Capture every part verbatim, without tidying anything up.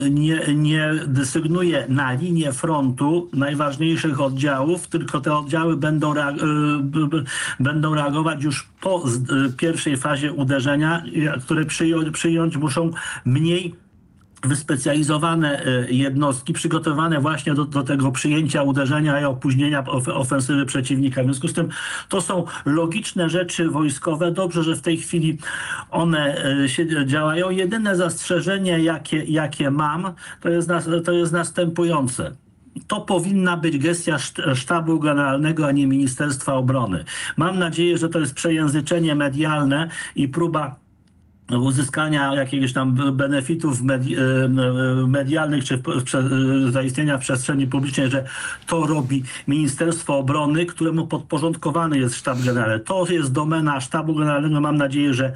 nie, nie desygnuje na linię frontu najważniejszych oddziałów, tylko te oddziały będą, reag będą reagować już po pierwszej fazie uderzenia, które przyjąć, przyjąć muszą mniej wyspecjalizowane jednostki przygotowane właśnie do, do tego przyjęcia uderzenia i opóźnienia ofensywy przeciwnika. W związku z tym to są logiczne rzeczy wojskowe. Dobrze, że w tej chwili one się działają. Jedyne zastrzeżenie, jakie, jakie mam, to jest, to jest następujące. To powinna być gestia Sztabu Generalnego, a nie Ministerstwa Obrony. Mam nadzieję, że to jest przejęzyczenie medialne i próba uzyskania jakiegoś tam benefitów medi medialnych czy zaistnienia w przestrzeni publicznej, że to robi Ministerstwo Obrony, któremu podporządkowany jest Sztab Generalny. To jest domena Sztabu Generalnego. Mam nadzieję, że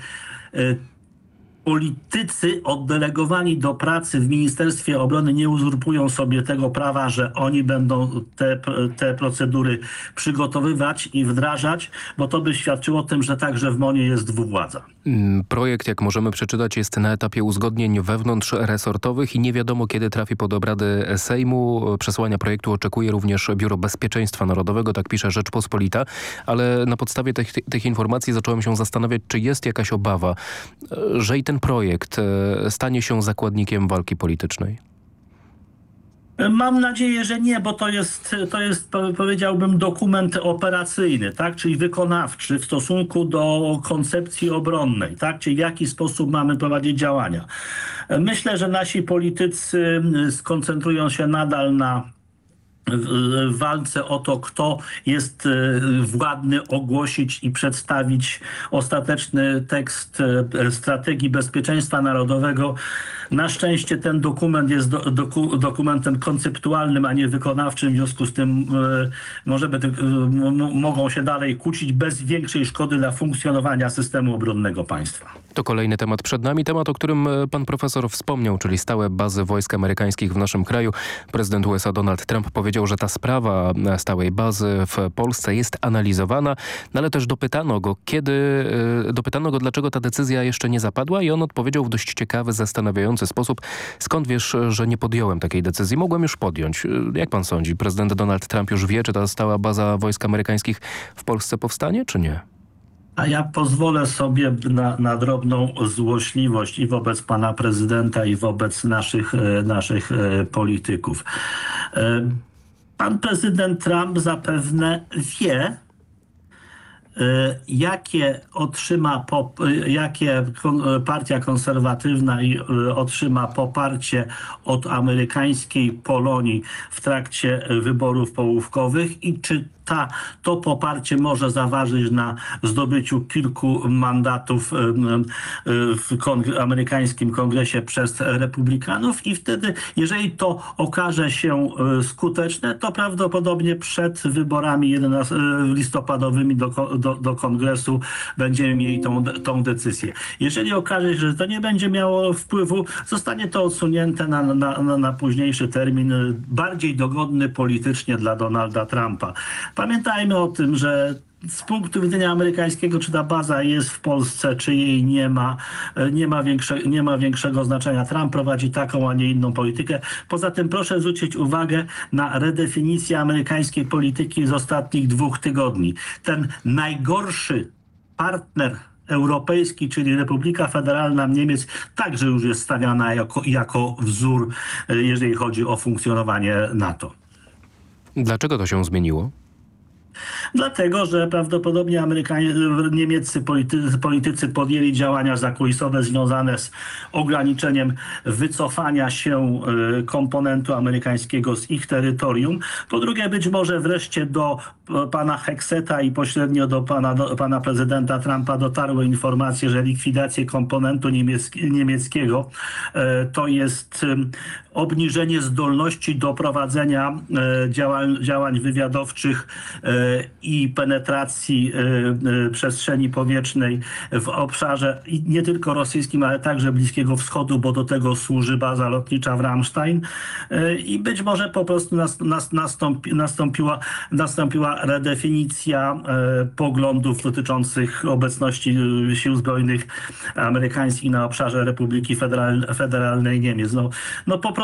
politycy oddelegowani do pracy w Ministerstwie Obrony nie uzurpują sobie tego prawa, że oni będą te, te procedury przygotowywać i wdrażać, bo to by świadczyło o tym, że także w MON-ie jest dwuwładza. Projekt, jak możemy przeczytać, jest na etapie uzgodnień wewnątrzresortowych i nie wiadomo, kiedy trafi pod obrady Sejmu. Przesłania projektu oczekuje również Biuro Bezpieczeństwa Narodowego, tak pisze Rzeczpospolita, ale na podstawie tych, tych informacji zacząłem się zastanawiać, czy jest jakaś obawa, że i ten projekt stanie się zakładnikiem walki politycznej. Mam nadzieję, że nie, bo to jest, to jest, powiedziałbym, dokument operacyjny, tak? Czyli wykonawczy w stosunku do koncepcji obronnej, tak? Czyli w jaki sposób mamy prowadzić działania. Myślę, że nasi politycy skoncentrują się nadal na w walce o to, kto jest władny ogłosić i przedstawić ostateczny tekst strategii bezpieczeństwa narodowego. Na szczęście ten dokument jest do, doku, dokumentem konceptualnym, a nie wykonawczym. W związku z tym y, możemy, y, mogą się dalej kłócić bez większej szkody dla funkcjonowania systemu obronnego państwa. To kolejny temat przed nami, temat, o którym pan profesor wspomniał, czyli stałe bazy wojsk amerykańskich w naszym kraju. Prezydent U S A Donald Trump powiedział, że ta sprawa stałej bazy w Polsce jest analizowana, no ale też dopytano go, kiedy, y, dopytano go, dlaczego ta decyzja jeszcze nie zapadła i on odpowiedział w dość ciekawy, zastanawiający sposób. Skąd wiesz, że nie podjąłem takiej decyzji? Mogłem już podjąć. Jak pan sądzi? Prezydent Donald Trump już wie, czy ta stała baza wojsk amerykańskich w Polsce powstanie, czy nie? A ja pozwolę sobie na, na drobną złośliwość i wobec pana prezydenta, i wobec naszych, naszych polityków. Pan prezydent Trump zapewne wie, jakie otrzyma, jakie partia konserwatywna otrzyma poparcie od amerykańskiej Polonii w trakcie wyborów połówkowych i czy ta, to poparcie może zaważyć na zdobyciu kilku mandatów w kongre, amerykańskim kongresie przez republikanów i wtedy, jeżeli to okaże się skuteczne, to prawdopodobnie przed wyborami listopadowymi do, do, do kongresu będziemy mieli tą, tą decyzję. Jeżeli okaże się, że to nie będzie miało wpływu, zostanie to odsunięte na, na, na, na późniejszy termin, bardziej dogodny politycznie dla Donalda Trumpa. Pamiętajmy o tym, że z punktu widzenia amerykańskiego, czy ta baza jest w Polsce, czy jej nie ma, nie ma, większe, nie ma większego znaczenia. Trump prowadzi taką, a nie inną politykę. Poza tym proszę zwrócić uwagę na redefinicję amerykańskiej polityki z ostatnich dwóch tygodni. Ten najgorszy partner europejski, czyli Republika Federalna Niemiec, także już jest stawiana jako, jako wzór, jeżeli chodzi o funkcjonowanie NATO. Dlaczego to się zmieniło? Dlatego, że prawdopodobnie Amerykanie, niemieccy politycy, politycy podjęli działania zakulisowe związane z ograniczeniem wycofania się komponentu amerykańskiego z ich terytorium. Po drugie, być może wreszcie do pana Heckseta i pośrednio do pana, do pana prezydenta Trumpa dotarły informacje, że likwidację komponentu niemiecki, niemieckiego to jest obniżenie zdolności do prowadzenia działań, działań wywiadowczych i penetracji przestrzeni powietrznej w obszarze nie tylko rosyjskim, ale także Bliskiego Wschodu, bo do tego służy baza lotnicza w Ramstein i być może po prostu nas, nas, nastąpi, nastąpiła, nastąpiła redefinicja poglądów dotyczących obecności sił zbrojnych amerykańskich na obszarze Republiki Federal, Federalnej Niemiec. No, no po prostu